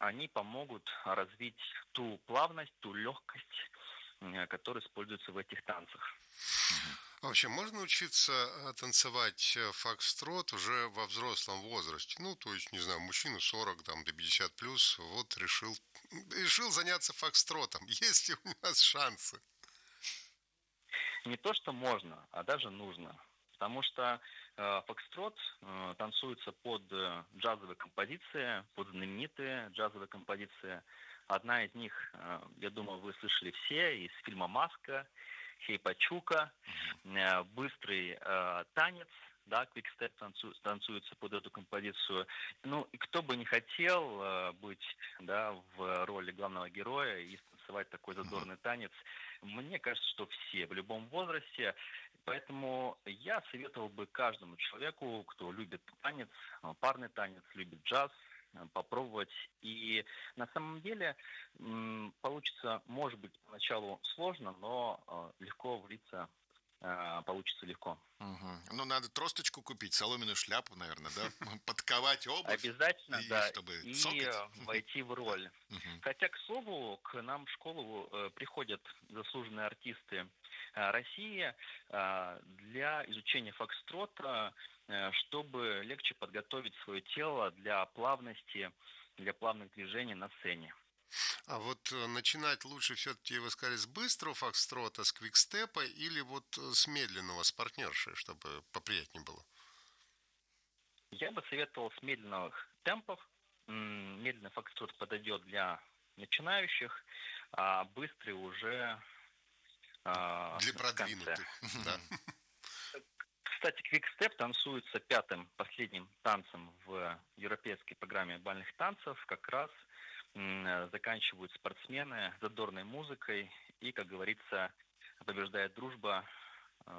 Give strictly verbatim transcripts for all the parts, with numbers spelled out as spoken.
они помогут развить ту плавность, ту легкость, э, которая используется в этих танцах. Вообще, можно учиться э, танцевать э, фокстрот уже во взрослом возрасте? Ну, то есть, не знаю, мужчина сорок, там, до пятьдесят плюс, вот решил, решил заняться фокстротом. Есть ли у нас шансы? Не то, что можно, а даже нужно. Потому что э, фокстрот э, танцуется под э, джазовые композиции, под знаменитые джазовые композиции. Одна из них, э, я думаю, вы слышали все, из фильма «Маска», «Хей Пачука», э, быстрый э, танец, да, квикстеп танцу, танцуется под эту композицию. Ну, и кто бы не хотел э, быть, да, в роли главного героя и танцевать такой задорный танец, мне кажется, что все в любом возрасте. Поэтому я советовал бы каждому человеку, кто любит танец, э, парный танец, любит джаз, э, попробовать. И на самом деле м, получится, может быть, поначалу сложно, но э, легко влиться э, получится легко. Мгм. Ну, надо тросточку купить, соломенную шляпу, наверное, да? Подковать обувь, Обязательно, и да, чтобы и цокать. э, войти в роль. Мгм. Хотя, к слову, к нам в школу э, приходят заслуженные артисты э, России э, для изучения фокстрота, э, чтобы легче подготовить свое тело для плавности, для плавных движений на сцене. А вот э, начинать лучше все-таки, вы сказали, с быстрого фокстрота, с квикстепа или вот э, с медленного, с партнершей, чтобы поприятнее было? Я бы советовал с медленных темпов. М, Медленный фокстрот подойдет для начинающих, а быстрый уже а, Для в конце. продвинутых, да. Кстати, квикстеп танцуется пятым, последним танцем в европейской программе бальных танцев. Как раз м, заканчивают спортсмены задорной музыкой. И, как говорится, побеждает дружба. Э,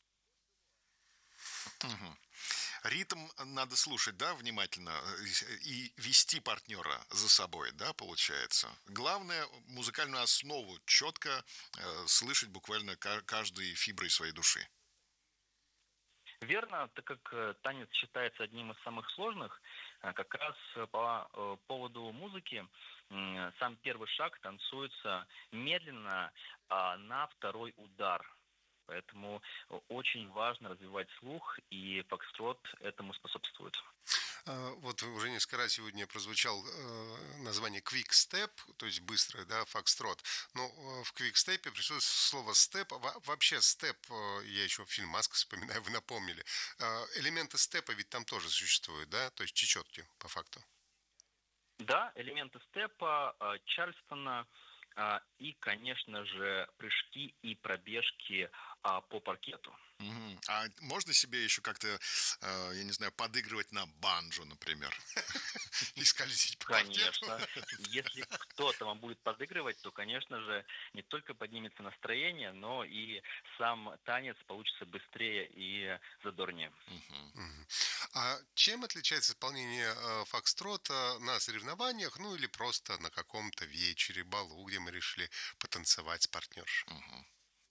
Мгм. Ритм надо слушать, да, внимательно, э, и вести партнера за собой, да, получается. Главное, музыкальную основу четко э, слышать буквально ка- каждой фиброй своей души. Верно, так как э, танец считается одним из самых сложных, э, как раз э, по э, поводу музыки м, сам первый шаг танцуется медленно а, на второй удар. Поэтому э, очень важно развивать слух, и фокстрот этому способствует. А, Вот уже несколько раз сегодня прозвучал э, название Quick Step, то есть быстрый, да, фокстрот. Но э, в Quick Step присутствует слово степ. Вообще степ, э, я еще фильм «Маска» вспоминаю, вы напомнили. Э, Элементы степа ведь там тоже существуют, да, то есть чечетки по факту. Да, элементы степа, э, Чарльстона э, и, конечно же, прыжки и пробежки а, по паркету. Мгм. А можно себе еще как-то, э, я не знаю, подыгрывать на банджо, например? И скользить по паркету. Конечно. Если кто-то вам будет подыгрывать, то, конечно же, не только поднимется настроение, но и сам танец получится быстрее и задорнее. Мгм. Мгм. А чем отличается исполнение э, фокстрота на соревнованиях, ну или просто на каком-то вечере, балу, где мы решили потанцевать с партнершей? Мгм.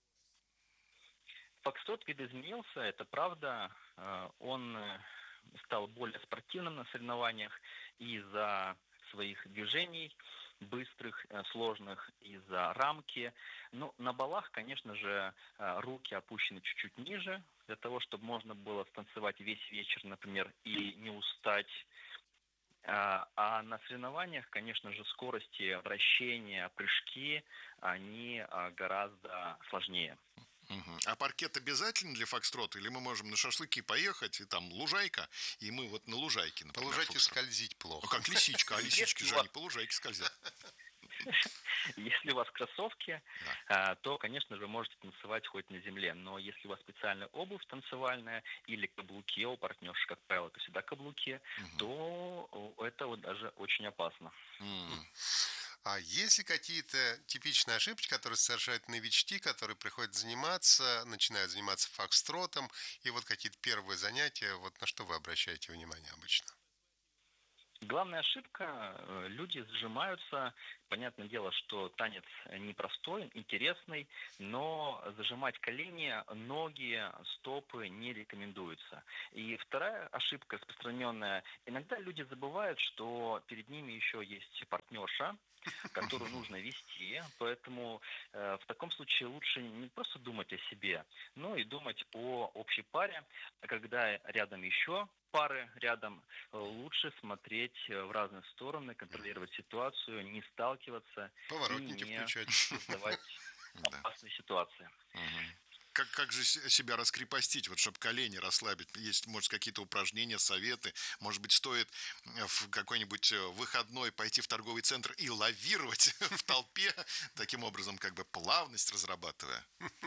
Фокстрот видоизменился, это правда. Э, Он э, стал более спортивным на соревнованиях из-за своих движений быстрых, э, сложных, из-за рамки. Ну, на балах, конечно же, э, руки опущены чуть-чуть ниже, для того, чтобы можно было станцевать весь вечер, например, и не устать. А а на соревнованиях, конечно же, скорости вращения, прыжки, они а, гораздо сложнее. Мгм. А паркет обязательно для фокстрота? Или мы можем на шашлыки поехать, и там лужайка, и мы вот на лужайке, По например, лужайке фокстрот? скользить Ну, плохо. как лисичка, а лисички Если у же, вас они по лужайке скользят. Если у вас кроссовки, Да. а, то, конечно же, можете танцевать хоть на земле. Но если у вас специальная обувь танцевальная или каблуки, а у партнерши, как правило, это всегда каблуки, Мгм. то о, это вот даже очень опасно. М. А есть ли какие-то типичные ошибки, которые совершают новички, которые приходят заниматься, начинают заниматься фокстротом, и вот какие-то первые занятия, вот на что вы обращаете внимание обычно? Главная ошибка, э, люди зажимаются. Понятное дело, что танец непростой, интересный, но зажимать колени, ноги, стопы не рекомендуется. И вторая ошибка распространенная. Иногда люди забывают, что перед ними еще есть партнерша, которую нужно вести, поэтому э, в таком случае лучше не просто думать о себе, но и думать о общей паре. А когда рядом еще пары рядом, э, лучше смотреть э, в разные стороны, контролировать ситуацию, не сталкиваться и Поворотники не включать. создавать Да. опасные ситуации. Мгм. Как, как же с- себя раскрепостить, вот чтобы колени расслабить? Есть, может, какие-то упражнения, советы? Может быть, стоит э, в какой-нибудь э, выходной пойти в торговый центр и лавировать в толпе, таким образом, как бы плавность разрабатывая?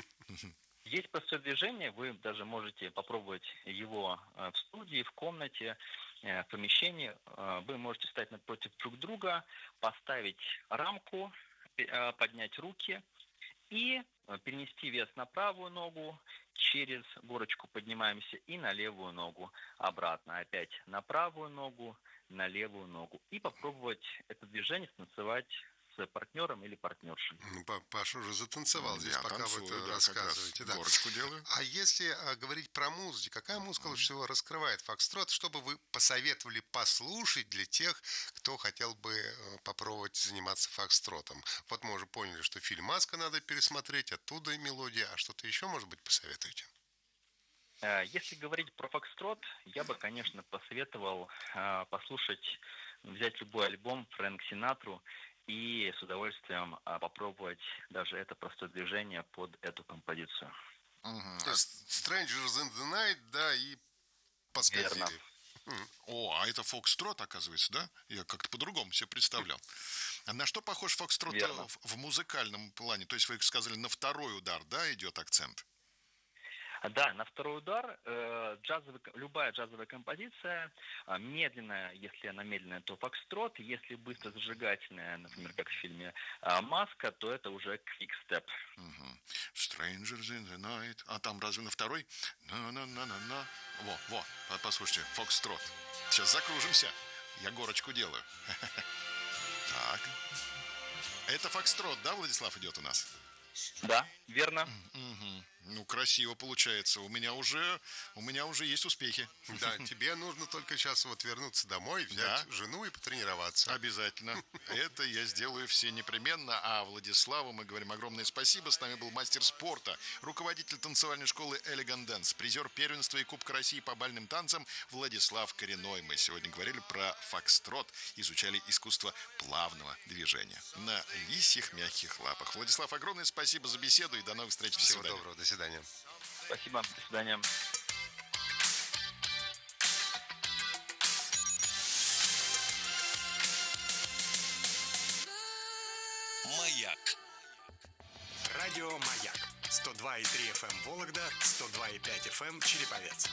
Есть простое движение, вы даже можете попробовать его э, в студии, в комнате, э, в помещении. Э, Вы можете встать напротив друг друга, поставить рамку, э, поднять руки и э, перенести вес на правую ногу, через горочку поднимаемся и на левую ногу. Обратно опять на правую ногу, на левую ногу. И попробовать это движение станцевать с партнером или партнершей. Ну, Па- Паша уже затанцевал здесь, Я пока вы танцую, это да, как раз рассказываете. Да. горочку делаю. А если а, говорить про музыку, какая музыка лучше всего раскрывает фокстрот, чтобы вы посоветовали послушать для тех, кто хотел бы э, попробовать заниматься фокстротом? Вот мы уже поняли, что фильм «Маска» надо пересмотреть, оттуда и мелодия, а что-то еще, может быть, посоветуете? Э, Если говорить про фокстрот, я бы, конечно, посоветовал э, послушать, взять любой альбом Фрэнк Синатру и с удовольствием а, попробовать даже это простое движение под эту композицию. Мгм. То А, есть «Strangers in the Night», да, и Верно. подскочили. М. О, а это фокстрот, оказывается, да? Я как-то по-другому себе представлял. А на что похож фокстрот э, Верно. в, в музыкальном плане? То есть вы сказали, на второй удар, да, идет акцент? Да, на второй удар э, джазовый, любая джазовая композиция, а, медленная, если она медленная, то фокстрот, если быстро зажигательная, например, как в фильме а, «Маска», то это уже квикстеп. Мгм. Strangers in the night. А там разве на второй? На-на-на-на-на. Во, во, по- послушайте, фокстрот. Сейчас закружимся. Я горочку делаю. Так. Это фокстрот, да, Владислав, идет у нас? Да, верно. Мгм. Ну, красиво получается. У меня уже, у меня уже есть успехи. Да, тебе нужно только сейчас вот вернуться домой, взять Да. жену и потренироваться. Обязательно. Это я сделаю все непременно. А Владиславу мы говорим огромное спасибо. С нами был мастер спорта, руководитель танцевальной школы Elegant Dance, призер первенства и Кубка России по бальным танцам Владислав Коренной. Мы сегодня говорили про фокстрот, изучали искусство плавного движения на лисьих мягких лапах. Владислав, огромное спасибо за беседу и до новых встреч. До Всего свидания. доброго, до свидания. Спасибо, до свидания. Маяк. Радио «Маяк». сто два и три эф эм Вологда, сто два и пять эф эм Череповец.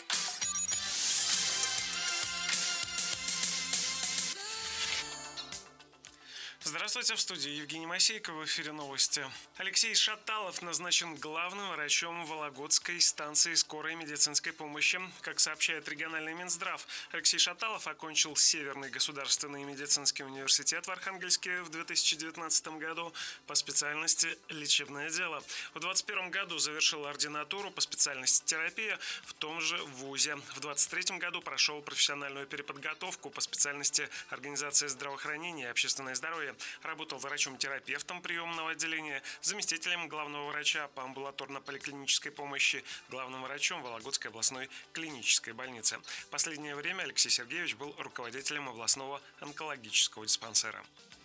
Здравствуйте, в студии Евгений Масейко, в эфире новости. Алексей Шаталов назначен главным врачом Вологодской станции скорой медицинской помощи. Как сообщает региональный Минздрав, Алексей Шаталов окончил Северный государственный медицинский университет в Архангельске в две тысячи девятнадцатом году по специальности лечебное дело. В двадцать первом году завершил ординатуру по специальности терапия в том же вузе. В двадцать третьем году прошел профессиональную переподготовку по специальности организация здравоохранения и общественное здоровье. Работал врачом-терапевтом приемного отделения, заместителем главного врача по амбулаторно-поликлинической помощи, главным врачом Вологодской областной клинической больницы. В последнее время Алексей Сергеевич был руководителем областного онкологического диспансера.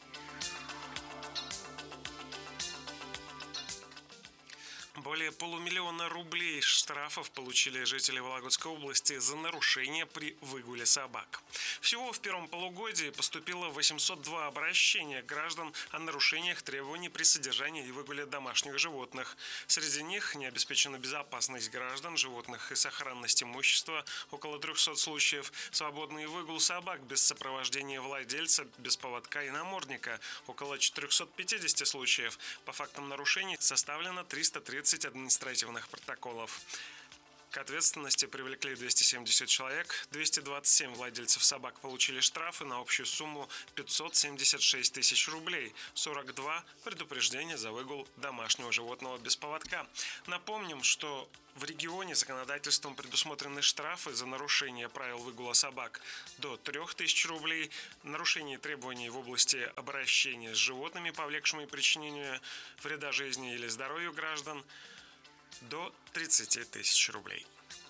Более полумиллиона рублей штрафов получили жители Вологодской области за нарушения при выгуле собак. Всего в первом полугодии поступило восемьсот два обращения граждан о нарушениях требований при содержании и выгуле домашних животных. Среди них не обеспечена безопасность граждан, животных и сохранность имущества – около трехсот случаев, свободный выгул собак без сопровождения владельца, без поводка и намордника – около четырехсот пятидесяти случаев. По фактам нарушений составлено триста тридцать административных протоколов. К ответственности привлекли двести семьдесят человек, двести двадцать семь владельцев собак получили штрафы на общую сумму пятьсот семьдесят шесть тысяч рублей, сорок два предупреждения за выгул домашнего животного без поводка. Напомним, что в регионе законодательством предусмотрены штрафы за нарушение правил выгула собак до трех тысяч рублей, нарушение требований в области обращения с животными, повлекшими причинению вреда жизни или здоровью граждан, до тридцати тысяч рублей.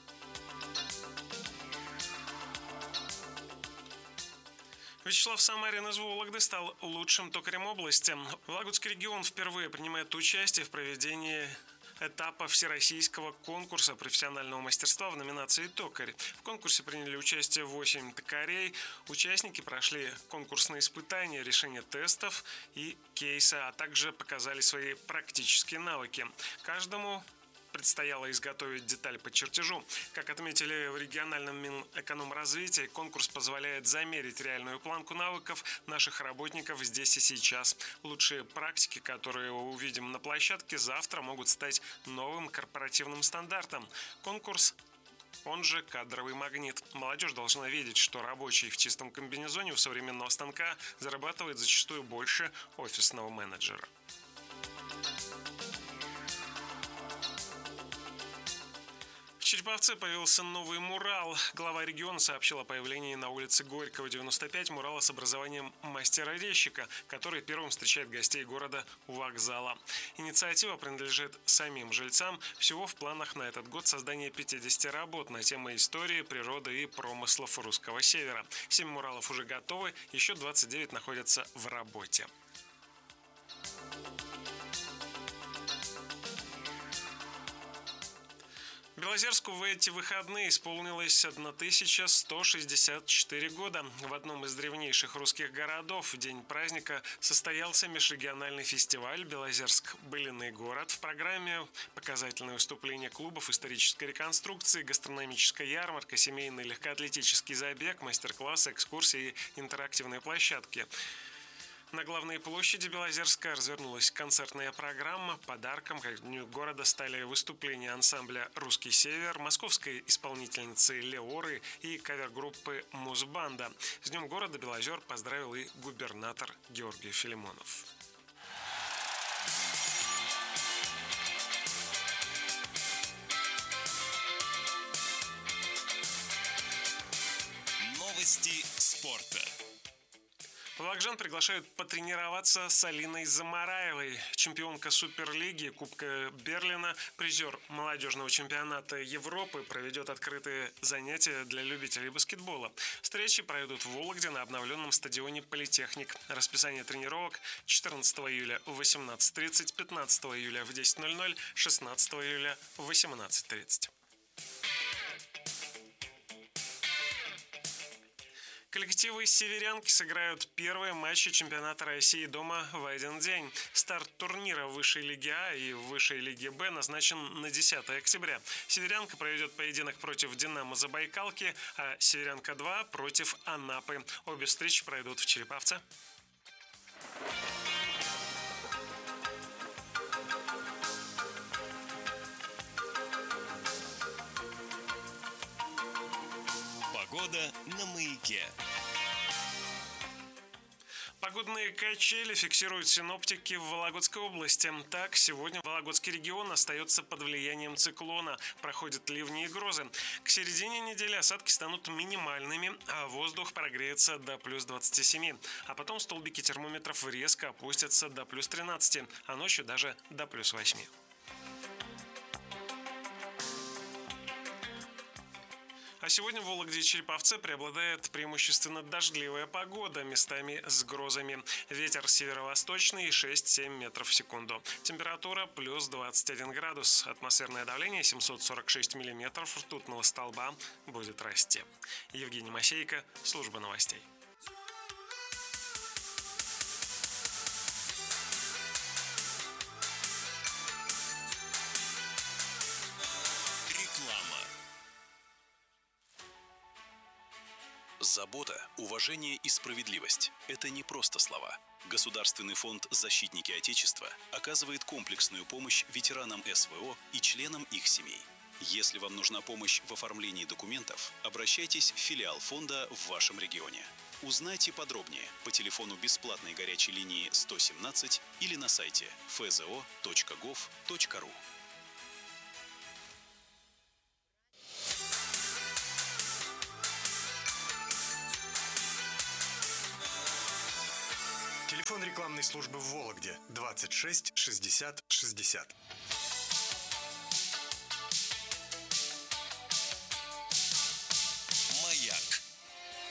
Вячеслав Самарин из Вологды стал лучшим токарем области. Вологодский регион впервые принимает участие в проведении этапа всероссийского конкурса профессионального мастерства в номинации «Токарь». В конкурсе приняли участие восемь токарей. Участники прошли конкурсные испытания, решение тестов и кейса, а также показали свои практические навыки. Каждому предстояло изготовить деталь по чертежу. Как отметили в региональном Минэкономразвитии, конкурс позволяет замерить реальную планку навыков наших работников здесь и сейчас. Лучшие практики, которые увидим на площадке, завтра могут стать новым корпоративным стандартом. Конкурс, он же кадровый магнит. Молодежь должна видеть, что рабочий в чистом комбинезоне у современного станка зарабатывает зачастую больше офисного менеджера. В Череповце появился новый мурал. Глава региона сообщил о появлении на улице Горького, девяносто пять, мурала с образованием мастера-резчика, который первым встречает гостей города у вокзала. Инициатива принадлежит самим жильцам. Всего в планах на этот год создание пятьдесят работ на темы истории, природы и промыслов русского севера. семь муралов уже готовы, еще двадцать девять находятся в работе. Белозерску в эти выходные исполнилось тысяча сто шестьдесят четыре года. В одном из древнейших русских городов в день праздника состоялся межрегиональный фестиваль «Белозерск. Былиный город». В программе показательные выступления клубов, исторической реконструкции, гастрономическая ярмарка, семейный легкоатлетический забег, мастер-классы, экскурсии и интерактивные площадки. На главной площади Белозерска развернулась концертная программа. Подарком к дню города стали выступления ансамбля «Русский север», московской исполнительницы Леоры и кавер-группы «Музбанда». С днем города Белозер поздравил и губернатор Георгий Филимонов. Новости спорта. Вологжан приглашают потренироваться с Алиной Замараевой. Чемпионка Суперлиги, Кубка Берлина, призер молодежного чемпионата Европы проведет открытые занятия для любителей баскетбола. Встречи пройдут в Вологде на обновленном стадионе «Политехник». Расписание тренировок: четырнадцатого июля в восемнадцать тридцать, пятнадцатого июля в десять ноль ноль, шестнадцатого июля в восемнадцать тридцать. Коллективы из Северянки сыграют первые матчи чемпионата России дома в один день. Старт турнира в высшей лиге А и в высшей лиге Б назначен на десятое октября. Северянка проведет поединок против «Динамо» Забайкалки, а Северянка-два против Анапы. Обе встречи пройдут в Череповце. Погода на Маяке. Погодные качели фиксируют синоптики в Вологодской области. Так, сегодня Вологодский регион остается под влиянием циклона. Проходят ливни и грозы. К середине недели осадки станут минимальными, а воздух прогреется до плюс двадцати семи. А потом столбики термометров резко опустятся до плюс тринадцати, а ночью даже до плюс восьми. А сегодня в Вологде и Череповце преобладает преимущественно дождливая погода, местами с грозами. Ветер северо-восточный шесть-семь метров в секунду. Температура плюс двадцать один градус. Атмосферное давление семьсот сорок шесть миллиметров ртутного столба будет расти. Евгений Масейко, служба новостей. Забота, уважение и справедливость – это не просто слова. Государственный фонд «Защитники Отечества» оказывает комплексную помощь ветеранам эс вэ о и членам их семей. Если вам нужна помощь в оформлении документов, обращайтесь в филиал фонда в вашем регионе. Узнайте подробнее по телефону бесплатной горячей линии сто семнадцать или на сайте эф зэ о точка гов точка ру. Телефон рекламной службы в Вологде двадцать шесть шестьдесят шестьдесят.